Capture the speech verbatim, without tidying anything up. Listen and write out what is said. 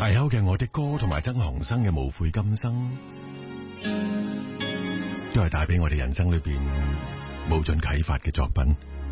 大邱嘅《我的歌》同埋曾航生嘅《無悔今生》，都係帶俾我哋人生裏邊無盡啟發嘅作品。